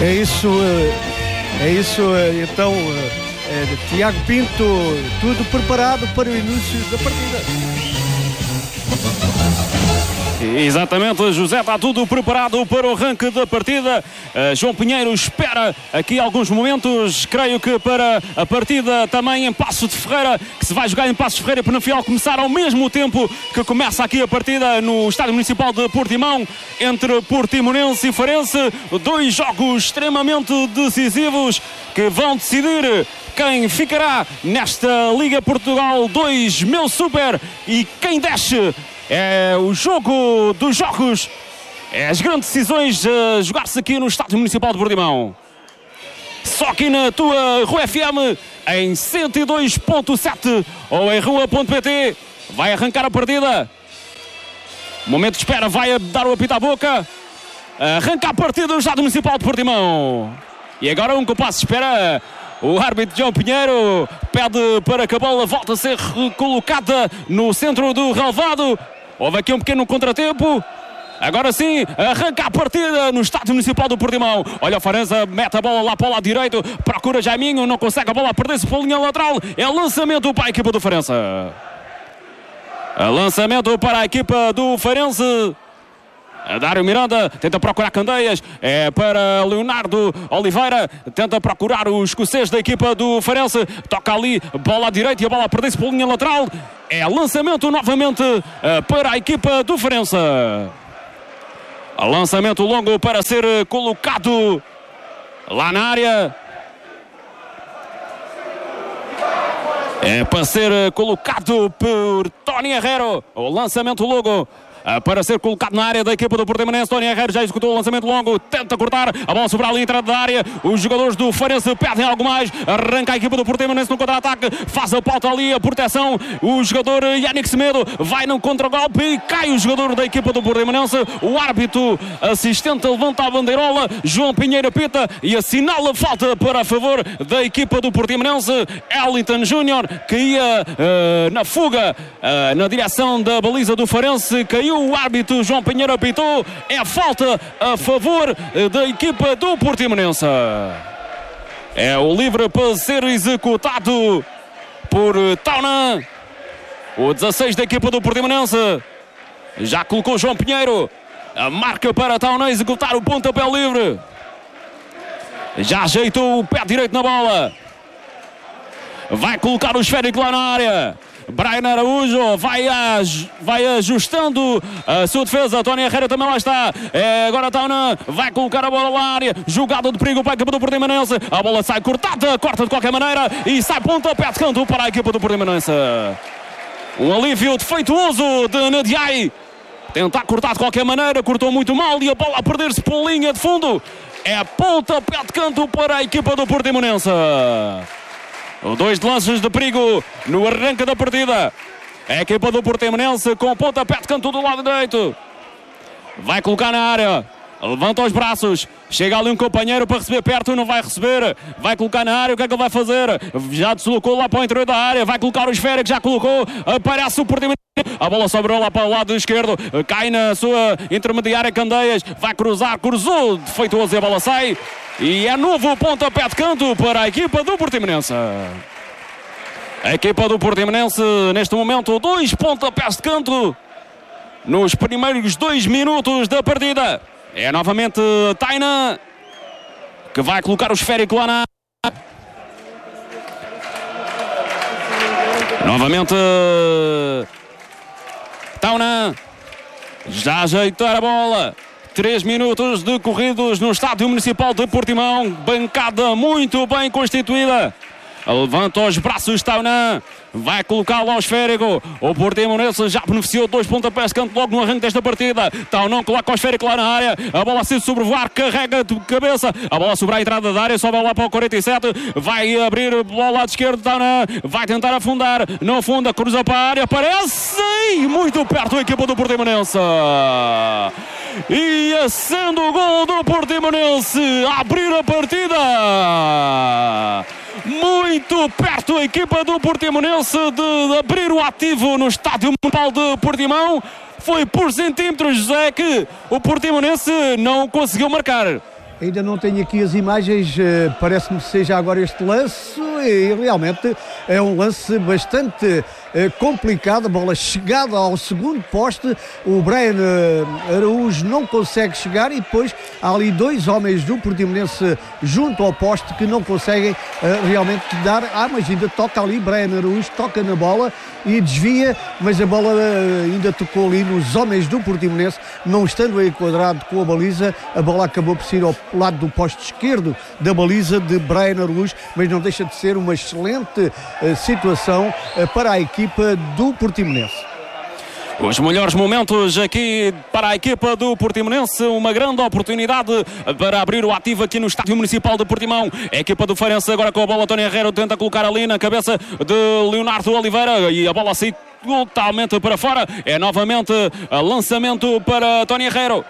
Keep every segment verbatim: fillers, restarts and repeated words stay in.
É isso, é isso, então, é, Tiago Pinto, tudo preparado para o início da partida. Exatamente, José, está tudo preparado para o arranque da partida. Uh, João Pinheiro espera aqui alguns momentos, creio que para a partida também em Paços de Ferreira, que se vai jogar em Paços de Ferreira e Penafiel começar ao mesmo tempo que começa aqui a partida no Estádio Municipal de Portimão, entre Portimonense e Farense. Dois jogos extremamente decisivos que vão decidir quem ficará nesta Liga Portugal dois Meu Super e quem desce. É o jogo dos jogos, é as grandes decisões a jogar-se aqui no Estádio Municipal de Portimão. Só aqui na tua Rua F M em cento e dois ponto sete ou em rua ponto pt. Vai arrancar a partida. Momento de espera, vai dar o apito à boca. Arranca a partida do Estádio Municipal de Portimão. E agora um compasso de espera. O árbitro João Pinheiro pede para que a bola volte a ser colocada no centro do relvado. Houve aqui um pequeno contratempo. Agora sim, arranca a partida no Estádio Municipal do Portimão. Olha o Farense, mete a bola lá para o lado direito. Procura Jaiminho, não consegue a bola a perder-se para a linha lateral. É lançamento para a equipa do Farense. Lançamento para a equipa do Farense. Dário Miranda tenta procurar Candeias, é para Leonardo Oliveira, tenta procurar o escocês da equipa do Farense, toca ali, bola à direita e a bola perdeu-se pela linha lateral. É lançamento novamente para a equipa do Farense. Lançamento longo para ser colocado lá na área. É para ser colocado por Tony Herrero. O lançamento longo para ser colocado na área da equipa do Portimonense. Tony Herrero já executou o lançamento longo, tenta cortar, a bola sobra ali à entrada da área. Os jogadores do Farense pedem algo mais, arranca a equipa do Portimonense no contra-ataque, faz a pauta ali, a proteção. O jogador Yannick Semedo vai no contra-golpe e cai o jogador da equipa do Portimonense. O árbitro assistente levanta a bandeirola, João Pinheiro apita e assinala falta para a favor da equipa do Portimonense. Ellington Júnior que ia uh, na fuga uh, na direção da baliza do Farense, caiu. O árbitro João Pinheiro apitou, é falta a favor da equipa do Portimonense. É o livre para ser executado por Taunan, o dezasseis da equipa do Portimonense. Já colocou João Pinheiro, a marca para Taunan executar o pontapé livre. Já ajeitou o pé direito na bola. Vai colocar o esférico lá na área. Brian Araújo vai, aj vai ajustando a sua defesa. Tony Herrera também lá está. É, agora Taunan vai colocar a bola na área. Jogada de perigo para a equipa do Portimonense. A bola sai cortada, corta de qualquer maneira e sai pontapé de canto para a equipa do Portimonense. Um alívio defeituoso de Nadiai. Tentar cortar de qualquer maneira, cortou muito mal e a bola a perder-se por linha de fundo. É pontapé de canto para a equipa do Portimonense. Dois lances de perigo no arranque da partida. A equipa do Portimonense com pontapé de canto do lado direito. Vai colocar na área. Levanta os braços. Chega ali um companheiro para receber perto. Não vai receber. Vai colocar na área. O que é que ele vai fazer? Já deslocou lá para o interior da área. Vai colocar o esférico. Já colocou. Aparece o Portimonense. A bola sobrou lá para o lado esquerdo. Cai na sua intermediária Candeias. Vai cruzar. Cruzou. Defeituoso e a bola sai. E é novo pontapé de canto para a equipa do Portimonense. A equipa do Portimonense, neste momento, dois pontapés de canto nos primeiros dois minutos da partida. É novamente Taunan que vai colocar o esférico lá na área. Novamente Taunan já ajeitar a bola. Três minutos decorridos no Estádio Municipal de Portimão. Bancada muito bem constituída. Levanta os braços Taunan. Vai colocá-lo ao esférico. O Portimonense já beneficiou dois pontapés de canto logo no arranque desta partida. Taunan coloca o esférico lá na área. A bola se sobrevoar, carrega de cabeça. A bola sobre a entrada da área, sobe lá para o quarenta e sete. Vai abrir a bola ao lado esquerdo. Taunan vai tentar afundar. Não afunda, cruza para a área. Aparece e muito perto a equipa do Portimonense. E sendo o gol do Portimonense a abrir a partida. Muito perto a equipa do Portimonense de abrir o ativo no Estádio Municipal de Portimão. Foi por centímetros, José, que o Portimonense não conseguiu marcar. Ainda não tenho aqui as imagens, parece-me que seja agora este lance e realmente é um lance bastante complicado, a bola chegada ao segundo poste, o Brian Araújo não consegue chegar e depois há ali dois homens do Portimonense junto ao poste que não conseguem realmente dar, ah, mas ainda toca ali, Brian Araújo toca na bola e desvia, mas a bola ainda tocou ali nos homens do Portimonense, não estando enquadrado com a baliza, a bola acabou por sair ao lado do poste esquerdo da baliza de Brian Araújo, mas não deixa de ser uma excelente uh, situação uh, para a equipa do Portimonense. Os melhores momentos aqui para a equipa do Portimonense, uma grande oportunidade para abrir o ativo aqui no Estádio Municipal de Portimão. A equipa do Farense agora com a bola, Tony Herrero tenta colocar ali na cabeça de Leonardo Oliveira e a bola sai totalmente para fora. É novamente lançamento para Tony Herrero.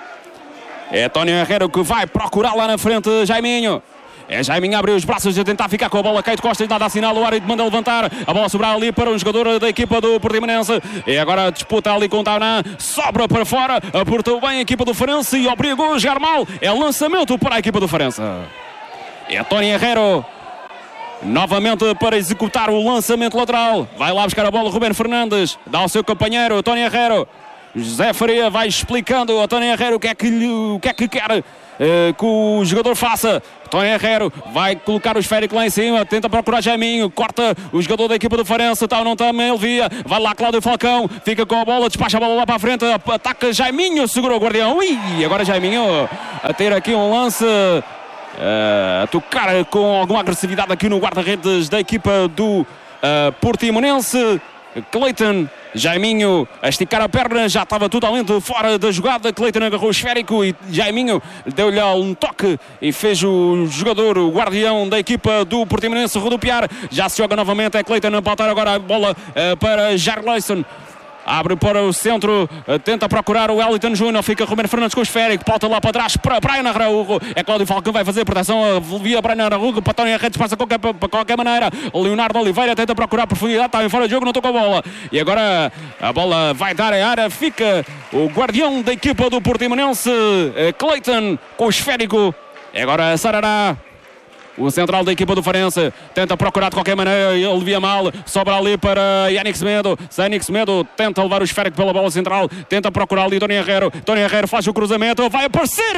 É Tony Herrero que vai procurar lá na frente Jaiminho. É Jaiminho a abrir os braços a tentar ficar com a bola. Keito Costa dá sinal, o árbitro manda levantar. A bola sobrar ali para um jogador da equipa do Portimonense. E agora disputa ali com o Taunan. Sobra para fora. Aportou bem a equipa do Farense e obrigou a jogar mal. É lançamento para a equipa do Farense. É Tony Herrero novamente para executar o lançamento lateral. Vai lá buscar a bola Ruben Fernandes. Dá ao seu companheiro Tony Herrero. José Faria vai explicando a Tony Herrero o que é que, lhe, o que, é que quer uh, que o jogador faça. Tony Herrero vai colocar o esférico lá em cima, tenta procurar Jaiminho, corta o jogador da equipa do Farense, tal não também ele via, vai lá Cláudio Falcão, fica com a bola, despacha a bola lá para a frente, ataca Jaiminho, segura o guardião, e agora Jaiminho a ter aqui um lance, uh, a tocar com alguma agressividade aqui no guarda-redes da equipa do uh, Portimonense. Cleiton, Jaiminho a esticar a perna, já estava totalmente fora da jogada. Cleiton agarrou o esférico e Jaiminho deu-lhe um toque e fez o jogador, o guardião da equipa do Portimonense rodopiar. Já se joga novamente, é Cleiton a pautar agora a bola uh, para Jair Leison. Abre para o centro, tenta procurar o Wellington Júnior, fica Romero Fernandes com o esférico, pauta lá para trás para Brian Araújo. É Cláudio Falcão, vai fazer proteção via Brian Araújo para Tony Herrero, passa de qualquer, qualquer maneira. Leonardo Oliveira tenta procurar profundidade, está em fora de jogo, não tocou a bola. E agora a bola vai dar em área, fica o guardião da equipa do Portimonense, Cleiton, com o esférico. E agora Sarará. O central da equipa do Farense tenta procurar de qualquer maneira, ele via mal, sobra ali para Yannick Semedo. Yannick Semedo tenta levar o esférico pela bola central, tenta procurar ali Tony Herrero. Tony Herrero faz o cruzamento, vai aparecer!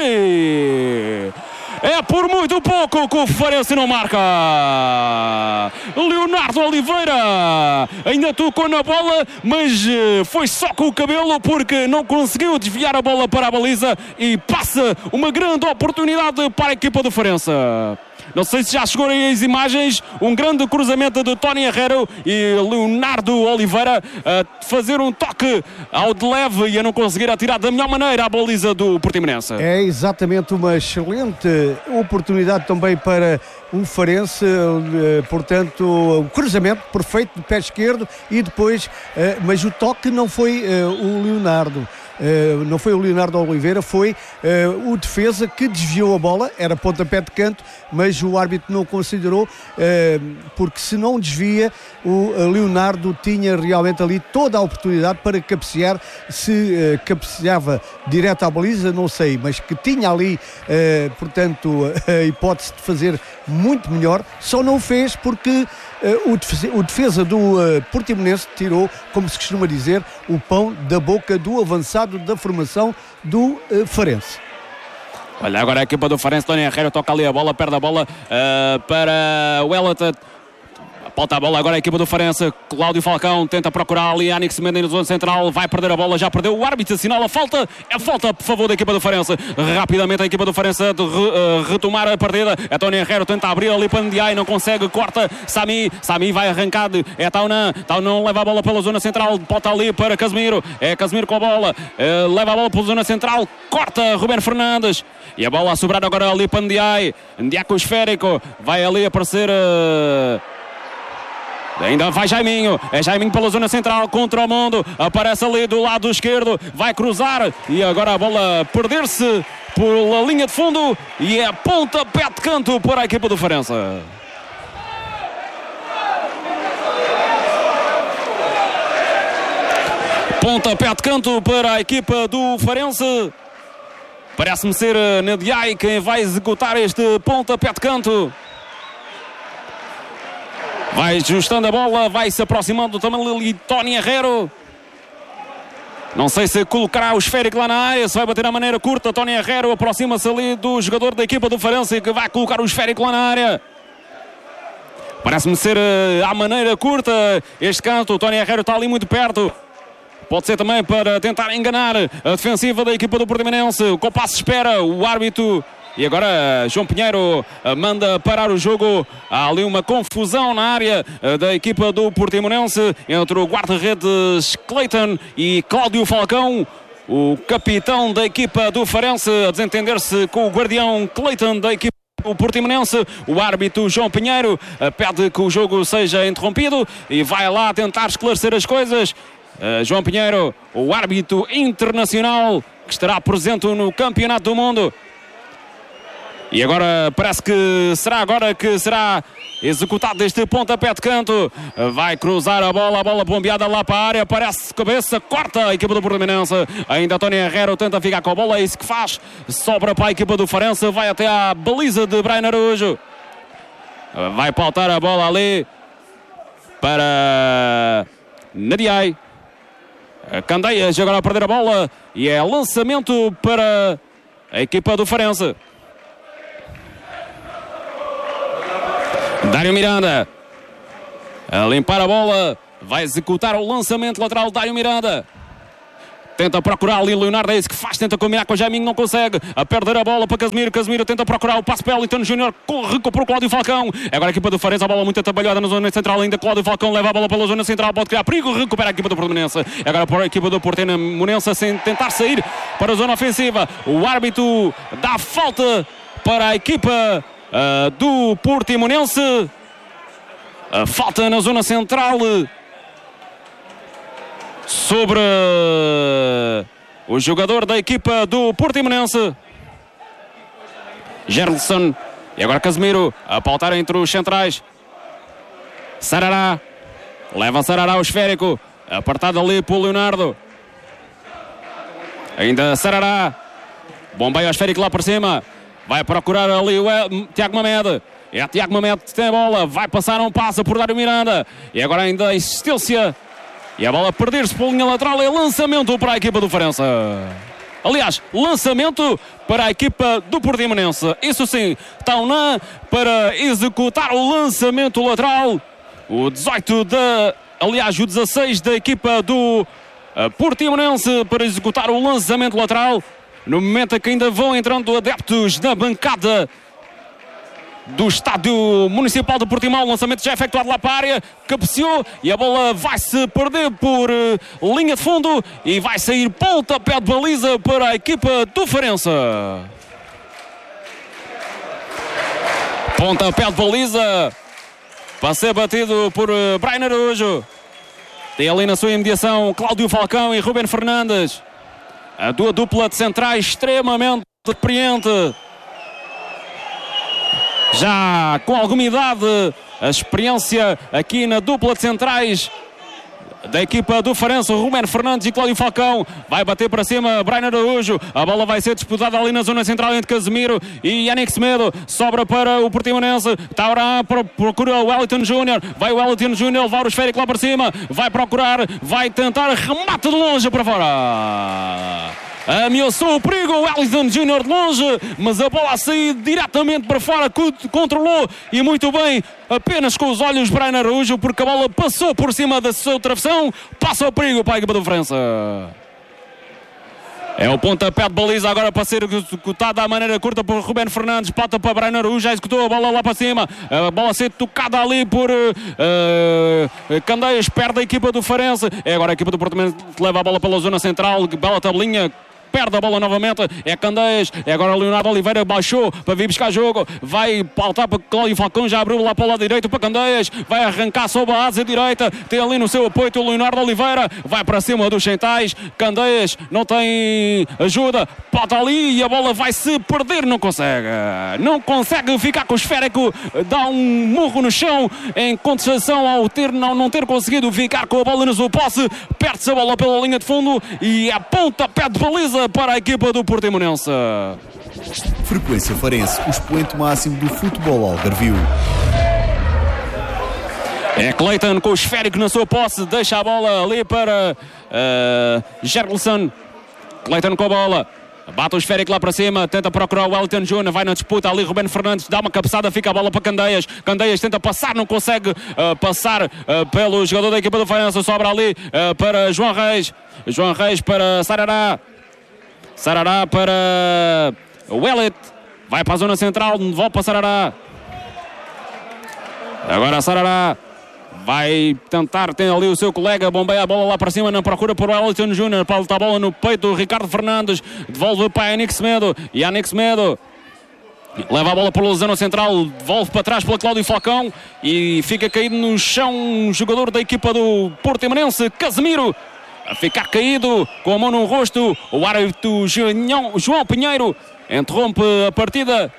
É por muito pouco que o Farense não marca. Leonardo Oliveira ainda tocou na bola, mas foi só com o cabelo porque não conseguiu desviar a bola para a baliza e passa uma grande oportunidade para a equipa do Farense. Não sei se já chegou aí as imagens, um grande cruzamento de Tony Herrero e Leonardo Oliveira a fazer um toque ao de leve e a não conseguir atirar da melhor maneira a baliza do Portimonense. É exatamente uma excelente oportunidade também para o Farense, portanto, o cruzamento perfeito de pé esquerdo e depois, mas o toque não foi o Leonardo. Uh, não foi o Leonardo Oliveira, foi uh, o defesa que desviou a bola, era pontapé de canto, mas o árbitro não considerou, uh, porque se não desvia, o Leonardo tinha realmente ali toda a oportunidade para cabecear. Se uh, cabeceava direto à baliza, não sei, mas que tinha ali, uh, portanto, a hipótese de fazer muito melhor, só não o fez porque Uh, o, defesa, o defesa do uh, Portimonense tirou, como se costuma dizer, o pão da boca do avançado da formação do uh, Farense. Olha, agora a equipa do Farense, Tony Herrero toca ali a bola, perde a bola uh, para o Wellington. Pauta a bola agora a equipa do Farense. Cláudio Falcão tenta procurar ali Yannick Semedo na zona central, vai perder a bola, já perdeu, o árbitro assinala a falta, é falta por favor da equipa do Farense. Rapidamente a equipa do Farense de re, uh, retomar a partida. É Tony Herrero, tenta abrir ali para Ndiaye, não consegue, corta Sami, Sami vai arrancar, é Taunan, Taunan leva a bola pela zona central, pauta ali para Casemiro, é Casemiro com a bola, uh, leva a bola pela zona central, corta Ruben Fernandes e a bola a sobrar agora ali para Ndiaye, Ndiaye com o esférico, vai ali aparecer uh, ainda vai Jaiminho, é Jaiminho pela zona central contra o mundo, aparece ali do lado esquerdo, vai cruzar e agora a bola perder-se pela linha de fundo e é pontapé de canto para a equipa do Farense. Pontapé de canto para a equipa do Farense. Parece-me ser Nediai quem vai executar este pontapé de canto. Vai ajustando a bola, vai se aproximando também ali Tony Herrero. Não sei se colocará o esférico lá na área, se vai bater a maneira curta. Tony Herrero aproxima-se ali do jogador da equipa do Farense que vai colocar o esférico lá na área. Parece-me ser uh, à maneira curta este canto. O Tony Herrero está ali muito perto. Pode ser também para tentar enganar a defensiva da equipa do Portimonense. O compasso espera, o árbitro. E agora João Pinheiro manda parar o jogo. Há ali uma confusão na área da equipa do Portimonense entre o guarda-redes Clayton e Cláudio Falcão. O capitão da equipa do Farense a desentender-se com o guardião Clayton da equipa do Portimonense. O árbitro João Pinheiro pede que o jogo seja interrompido e vai lá tentar esclarecer as coisas. Uh, João Pinheiro, o árbitro internacional que estará presente no Campeonato do Mundo. E agora parece que será agora que será executado este pontapé de canto. Vai cruzar a bola, a bola bombeada lá para a área, parece cabeça, corta a equipa do Portimonense. Ainda Tony Herrero tenta ficar com a bola, é isso que faz. Sobra para a equipa do Farense, vai até à baliza de Brian Araújo. Vai pautar a bola ali para Nediai. Candeias agora a perder a bola e é lançamento para a equipa do Farense. Dário Miranda a limpar a bola, vai executar o lançamento lateral. Dário Miranda tenta procurar ali Leonardo, é isso que faz, tenta combinar com o Jaiminho, não consegue, a perder a bola para Casemiro. Casemiro tenta procurar o passe para Wellington Júnior, recuperou Cláudio Falcão. Agora a equipa do Farense, a bola muito atabalhada na zona central ainda. Cláudio Falcão leva a bola pela zona central, pode criar perigo, recupera a equipa do Portimonense. Agora para a equipa do Portimonense sem tentar sair para a zona ofensiva. O árbitro dá falta para a equipa uh, do Portimonense. A falta na zona central sobre o jogador da equipa do Portimonense, Gerson. E agora Casemiro a pautar entre os centrais. Sarará leva Sarará ao esférico, apartado ali por Leonardo. Ainda Sarará, bombeia ao esférico lá para cima, vai procurar ali o El... Tiago Mamed. É Tiago Mamed que tem a bola, vai passar um passo por Dário Miranda. E agora ainda a insistência. E a bola a perder-se pela linha lateral. É lançamento para a equipa do Farense. Aliás, lançamento para a equipa do Portimonense. Isso sim, Taunan para executar o lançamento lateral. O dezoito da... Aliás, o dezasseis da equipa do Portimonense para executar o lançamento lateral. No momento em que ainda vão entrando adeptos na bancada do Estádio Municipal de Portimão. O lançamento já é efetuado lá para a área, cabeceou e a bola vai se perder por uh, linha de fundo e vai sair pontapé de baliza para a equipa do Farense. Pontapé de baliza para ser batido por uh, Brian Araújo. Tem ali na sua imediação Cláudio Falcão e Ruben Fernandes. A tua dupla de centrais extremamente experiente. Já com alguma idade, a experiência aqui na dupla de centrais da equipa do Farense, Ruben Fernandes e Cláudio Falcão. Vai bater para cima Brian Araújo. A bola vai ser disputada ali na zona central entre Casemiro e Yannick Semedo. Sobra para o Portimonense. Taurá procura o Wellington Júnior. Vai o Wellington Júnior levar o esférico lá para cima. Vai procurar, vai tentar, remate de longe para fora. Ameaçou o perigo o Wellington Júnior de longe, mas a bola a sair diretamente para fora, controlou e muito bem, apenas com os olhos Brian Araújo, porque a bola passou por cima da sua travessão. Passa o perigo para a equipa do Farense. É o pontapé de baliza agora para ser executado à maneira curta por Ruben Fernandes. Pata para Brian Araújo, já executou a bola lá para cima. A bola a ser tocada ali por uh, Candeias, perde a equipa do Farense. É agora a equipa do Portimonense que leva a bola pela zona central, bela tabelinha. Perde a bola novamente, é Candeias, é agora Leonardo Oliveira, baixou para vir buscar jogo, vai pautar para Cláudio Falcão, já abriu lá para o lado direito para Candeias, vai arrancar sobre a asa direita, tem ali no seu apoio o Leonardo Oliveira, vai para cima dos centrais, Candeias não tem ajuda, pauta ali e a bola vai se perder, não consegue, não consegue ficar com o esférico, dá um murro no chão em contestação ao ter, não, não ter conseguido ficar com a bola na sua posse, perde-se a bola pela linha de fundo e a pontapé de baliza falta para a equipa do Portimonense. Frequência Farense, o expoente máximo do futebol algarvio. É Clayton com o esférico na sua posse, deixa a bola ali para uh, Gergelson. Clayton com a bola, bate o esférico lá para cima, tenta procurar o Wellington Júnior, vai na disputa ali Ruben Fernandes, dá uma cabeçada, fica a bola para Candeias. Candeias tenta passar, não consegue uh, passar uh, pelo jogador da equipa do Farense, sobra ali uh, para João Reis. João Reis para Sarará. Sarará para o Elliot, vai para a zona central, volta para Sarará. Agora Sarará vai tentar, tem ali o seu colega, bombeia a bola lá para cima na procura por Wellington Júnior, palta a bola no peito do Ricardo Fernandes, devolve para Yannick Semedo, Yannick Semedo leva a bola pela zona central, devolve para trás para Cláudio Falcão e fica caído no chão um jogador da equipa do Portimonense, Casemiro, a ficar caído com a mão no rosto. O árbitro João Pinheiro interrompe a partida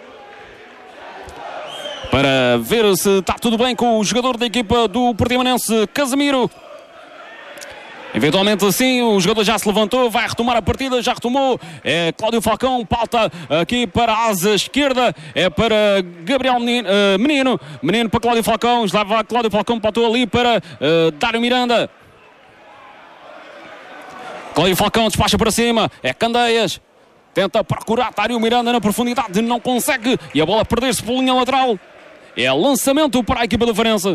para ver se está tudo bem com o jogador da equipa do Portimonense, Casemiro. Eventualmente sim, o jogador já se levantou, vai retomar a partida, já retomou. É Cláudio Falcão, pauta aqui para a asa esquerda, é para Gabriel Menino, uh, Menino, Menino para Cláudio Falcão, leva Cláudio Falcão, pautou ali para uh, Dário Miranda. Cláudio Falcão despacha para cima, é Candeias, tenta procurar Dário Miranda na profundidade, não consegue, e a bola perder-se por linha lateral. É lançamento para a equipa do Farense.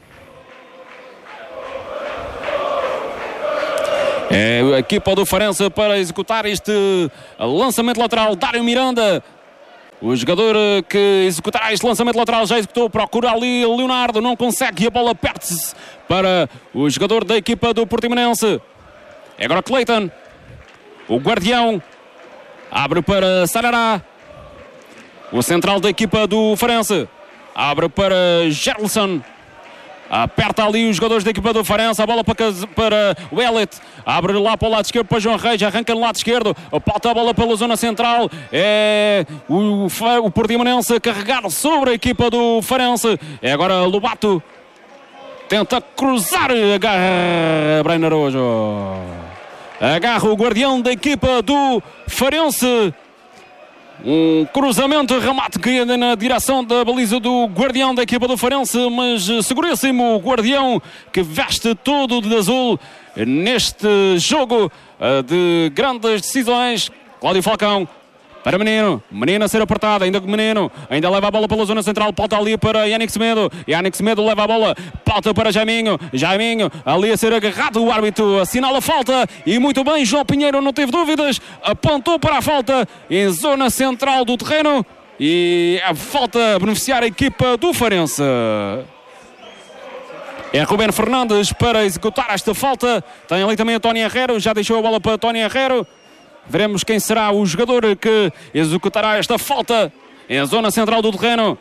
É a equipa do Farense para executar este lançamento lateral. Dário Miranda, o jogador que executará este lançamento lateral, já executou, procura ali Leonardo, não consegue e a bola perde-se para o jogador da equipa do Portimonense. É agora Clayton, o guardião, abre para Sarará, o central da equipa do Farense. Abre para Gergelson. Aperta ali os jogadores da equipa do Farense. A bola para, para o Elliot. Abre lá para o lado esquerdo para João Reis. Arranca no lado esquerdo. Pauta a bola pela zona central. É o, o Portimonense a carregar sobre a equipa do Farense. É agora Lobato. Tenta cruzar. Agarra Breno Araújo. Agarra o guardião da equipa do Farense. Um cruzamento, remate que anda na direção da baliza do guardião da equipa do Farense, mas seguríssimo o guardião que veste todo de azul neste jogo de grandes decisões. Cláudio Falcão para Menino, Menino a ser apertado, ainda com Menino, ainda leva a bola pela zona central, pauta ali para Yannick Semedo, Yannick Semedo leva a bola, pauta para Jaiminho, Jaiminho ali a ser agarrado, o árbitro assinala a falta e muito bem, João Pinheiro não teve dúvidas, apontou para a falta em zona central do terreno e a falta a beneficiar a equipa do Farense. É Ruben Fernandes para executar esta falta, tem ali também a Tony Herrero, já deixou a bola para Tony Herrero. Veremos quem será o jogador que executará esta falta em zona central do terreno.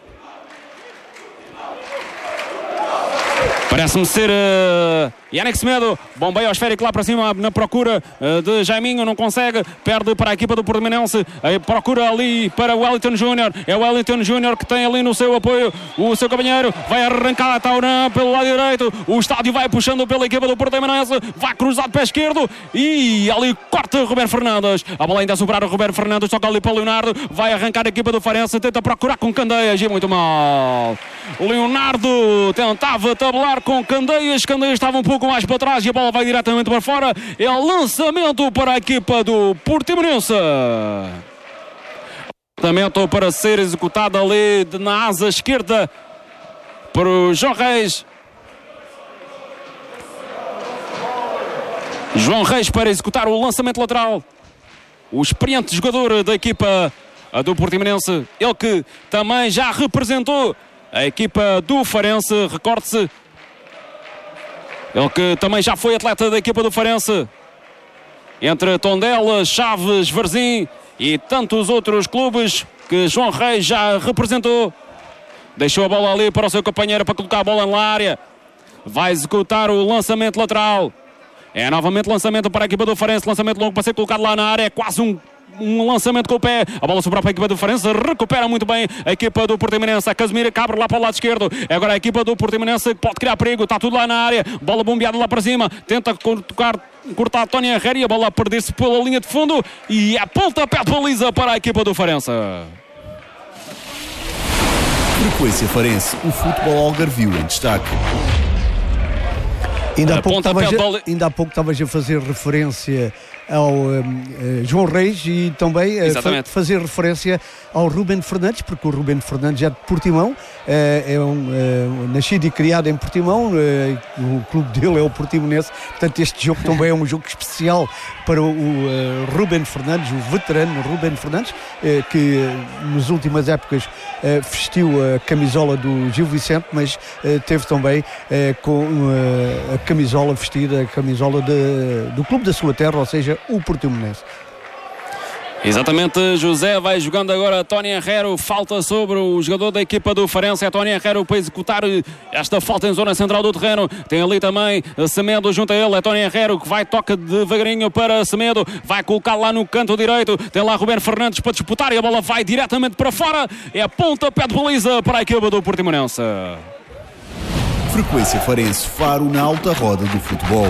Parece-me ser uh, Yannick Semedo, bombeia o esférico lá para cima na procura uh, de Jaiminho, não consegue, perde para a equipa do Portimonense, uh, procura ali para o Wellington Júnior, é o Wellington Júnior que tem ali no seu apoio o seu companheiro, vai arrancar a Taurã pelo lado direito, o estádio vai puxando pela equipa do Portimonense, vai cruzar de pé esquerdo e ali corta o Ruben Fernandes, a bola ainda a superar o Ruben Fernandes, toca ali para o Leonardo, vai arrancar a equipa do Farense, tenta procurar com Candeias e muito mal. Leonardo tentava tabelar com Candeias, Candeias estava um pouco mais para trás e a bola vai diretamente para fora. É o lançamento para a equipa do Portimonense. Lançamento para ser executado ali na asa esquerda para o João Reis. João Reis para executar o lançamento lateral. O experiente jogador da equipa do Portimonense, ele que também já representou a equipa do Farense, recorde-se. Ele que também já foi atleta da equipa do Farense. Entre Tondela, Chaves, Varzim e tantos outros clubes que João Reis já representou. Deixou a bola ali para o seu companheiro para colocar a bola na área. Vai executar o lançamento lateral. É novamente lançamento para a equipa do Farense. Lançamento longo para ser colocado lá na área. É quase um um lançamento com o pé, a bola sobra para a equipa do Farense, recupera muito bem a equipa do Portimonense, a Casemiro cabe lá para o lado esquerdo, agora a equipa do Portimonense pode criar perigo, está tudo lá na área, bola bombeada lá para cima, tenta tocar, cortar Tony Herrera e a bola a perder-se pela linha de fundo e a pontapé de baliza para a equipa do Farense. Frequência Farense, o futebol algarvio em destaque. Ainda há pouco estavas a, a fazer referência ao um, uh, João Reis e também uh, fa fazer referência ao Ruben Fernandes, porque o Ruben Fernandes é de Portimão, uh, é um, uh, nascido e criado em Portimão, uh, o clube dele é o Portimonense, portanto este jogo também é um jogo especial para o uh, Ruben Fernandes, o veterano Ruben Fernandes, uh, que uh, nas últimas épocas uh, vestiu a camisola do Gil Vicente, mas uh, teve também uh, com uh, a camisola vestida, a camisola de, do clube da sua terra, ou seja, o Portimonense. Exatamente, José vai jogando agora Tony Herrera, falta sobre o jogador da equipa do Farense, é Tony Herrera para executar esta falta em zona central do terreno, tem ali também Semedo junto a ele, é Tony Herrera que vai, toca devagarinho para Semedo, vai colocar lá no canto direito, tem lá Ruben Fernandes para disputar e a bola vai diretamente para fora, é a pontapé de baliza para a equipa do Portimonense. Frequência Farense, faro na alta roda do futebol.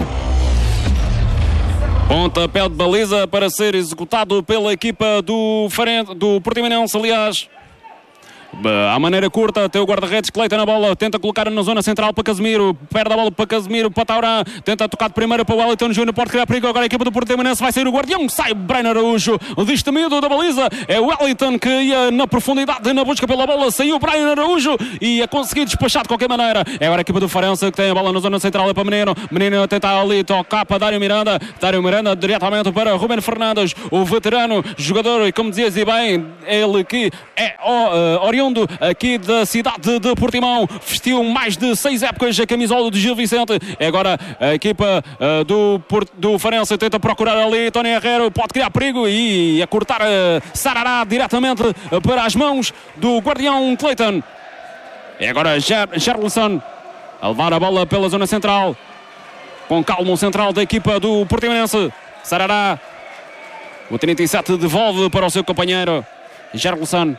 Pontapé de baliza para ser executado pela equipa do, Farense, do Portimonense, aliás. À maneira curta, tem o guarda-redes Cleiton na bola, tenta colocar na zona central para Casemiro, perde a bola para Casemiro, para Taurã, tenta tocar de primeira para o Wellington Júnior, pode criar perigo, agora a equipa do Portimonense vai sair o guardião, sai Brian Araújo, destemido da baliza, é o Wellington que ia na profundidade, na busca pela bola, saiu Brian Araújo e a conseguir despachar de qualquer maneira, é agora a equipa do Farense que tem a bola na zona central, é para Menino, Menino tenta ali tocar para Dário Miranda, Dário Miranda diretamente para Ruben Fernandes, o veterano jogador, e como dizias e bem, ele que é uh, oriundo aqui da cidade de Portimão, vestiu mais de seis épocas a camisola do Gil Vicente, é agora a equipa uh, do, do Farense tenta procurar ali Tony Herrera, pode criar perigo e a cortar uh, Sarará diretamente uh, para as mãos do guardião Cleiton, é agora Ger Gerlson a levar a bola pela zona central, com calma o central da equipa do Portimonense, Sarará, o trinta e sete devolve para o seu companheiro Gerlson.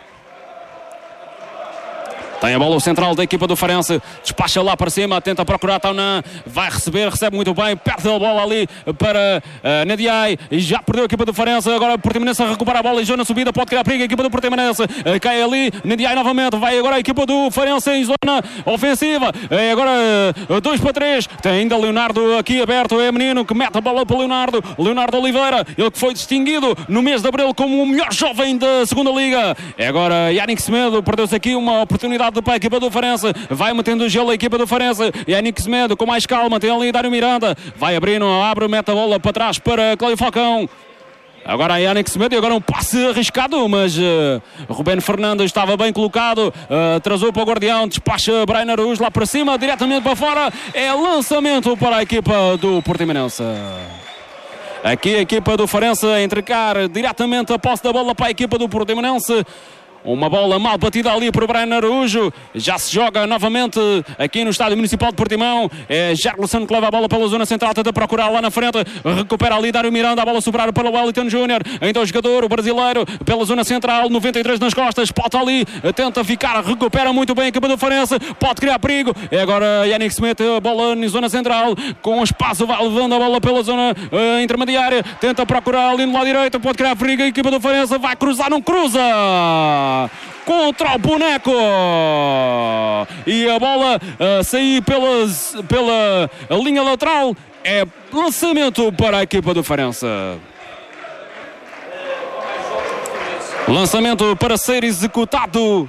Tem a bola o central da equipa do Farense, despacha lá para cima, tenta procurar Taunã, vai receber, recebe muito bem, perde a bola ali para uh, Nediai, e já perdeu a equipa do Farense, agora o Portimonense recupera a bola e já na subida pode criar perigo a equipa do Portimonense, uh, cai ali, Nediai novamente, vai agora a equipa do Farense em zona ofensiva, é agora dois para três, tem ainda Leonardo aqui aberto, é Menino que mete a bola para Leonardo, Leonardo Oliveira, ele que foi distinguido no mês de abril como o melhor jovem da segunda liga, é agora Yannick Semedo, perdeu-se aqui uma oportunidade para a equipa do Farense, vai metendo o gelo a equipa do Farense, Yannick Semedo com mais calma, tem ali Dário Miranda, vai abrindo, abre, mete a bola para trás para Cláudio Falcão, agora a Yannick Semedo e agora um passe arriscado, mas uh, Ruben Fernandes estava bem colocado, uh, atrasou para o guardião, despacha Brian Araújo lá para cima, diretamente para fora, é lançamento para a equipa do Portimonense. Aqui a equipa do Farense a entregar diretamente a posse da bola para a equipa do Portimonense. Uma bola mal batida ali por Brian Araújo. Já se joga novamente aqui no Estádio Municipal de Portimão. É Gerlson que leva a bola pela zona central, tenta procurar lá na frente. Recupera ali Dário Miranda, a bola sobrar para o Wellington Júnior. Então o jogador, o brasileiro, pela zona central, noventa e três nas costas, pode ali, tenta ficar, recupera muito bem a equipa do Farense, pode criar perigo. É agora Yannick Semedo, a bola na zona central, com espaço, vai levando a bola pela zona uh, intermediária, tenta procurar ali no lado direito, pode criar perigo a equipa do Farense, vai cruzar, não cruza! Contra o boneco e a bola a sair pelas, pela linha lateral, é lançamento para a equipa do Farense, lançamento para ser executado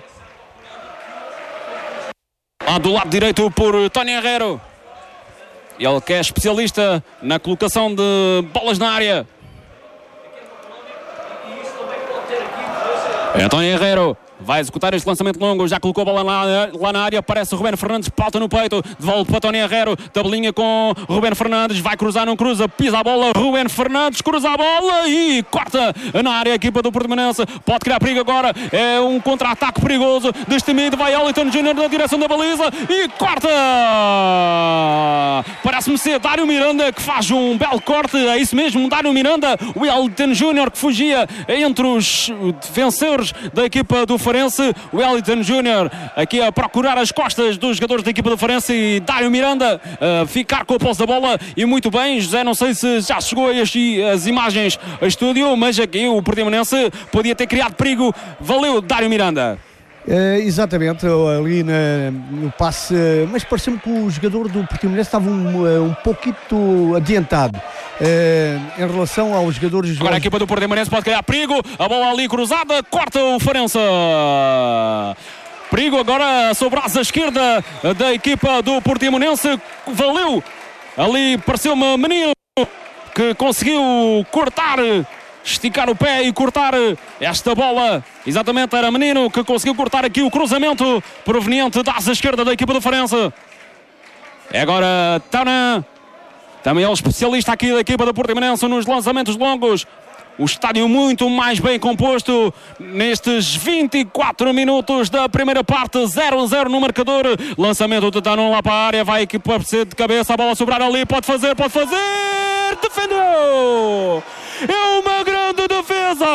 lá do lado direito por Tony Herrera, ele que é especialista na colocação de bolas na área. É Tony Herrera vai executar este lançamento longo, já colocou a bola lá, lá na área, aparece Ruben Fernandes, pauta no peito, devolve para Tony Herrero, tabelinha com Ruben Fernandes, vai cruzar, não cruza, pisa a bola, Ruben Fernandes cruza a bola e corta na área a equipa do Portimonense, pode criar perigo agora, é um contra-ataque perigoso, destemido, vai Wellington Júnior na direção da baliza e corta! Parece-me ser Dário Miranda que faz um belo corte, é isso mesmo, Dário Miranda, o Wellington Júnior que fugia entre os defensores da equipa do Farense, o Wellington Júnior aqui a procurar as costas dos jogadores da equipa do Farense e Dário Miranda a ficar com a posse da bola e muito bem, José, não sei se já chegou a este, as imagens a estúdio, mas aqui o Portimonense podia ter criado perigo, valeu Dário Miranda. É, exatamente, ali na, no passe, mas pareceu-me que o jogador do Portimonense estava um, um pouquito adiantado é, em relação aos jogadores. Agora a equipa do Portimonense pode criar perigo, a bola ali cruzada, corta o Farense. Perigo agora sobre a asa esquerda da equipa do Portimonense, valeu, ali pareceu-me Menino que conseguiu cortar, esticar o pé e cortar esta bola. Exatamente, era Menino que conseguiu cortar aqui o cruzamento proveniente da asa esquerda da equipa do Farense. É agora Tana, também é o especialista aqui da equipa do Portimonense nos lançamentos longos. O estádio muito mais bem composto nestes vinte e quatro minutos da primeira parte, zero a zero no marcador. Lançamento de Tanon lá para a área, vai aqui para ser de cabeça, a bola sobrar ali, pode fazer, pode fazer, defendeu! É uma grande defesa!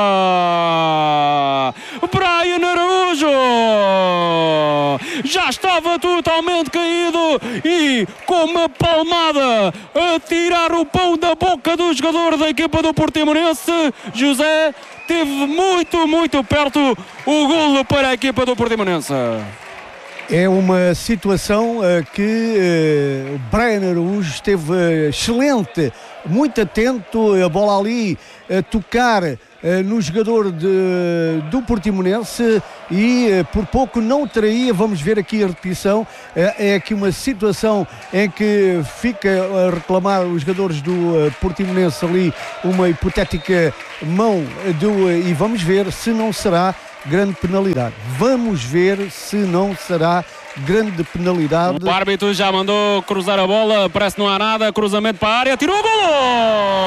Brian Araújo já estava totalmente caído e com uma palmada a tirar o pão da boca do jogador da equipa do Portimonense. José, teve muito, muito perto o golo para a equipa do Portimonense. É uma situação uh, que uh, Brian Araújo esteve uh, excelente, muito atento, a bola ali a tocar uh, no jogador de, do Portimonense e uh, por pouco não traía. Vamos ver aqui a repetição. Uh, é aqui uma situação em que fica a reclamar os jogadores do uh, Portimonense ali uma hipotética mão do, uh, e vamos ver se não será grande penalidade. Vamos ver se não será grande penalidade. O árbitro já mandou cruzar a bola, parece que não há nada, cruzamento para a área, tirou o golo!